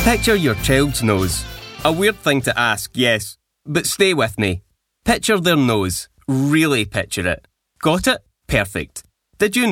Picture your child's nose. A weird thing to ask, yes, but stay with me. Picture their nose. Really picture it. Got it? Perfect. Did you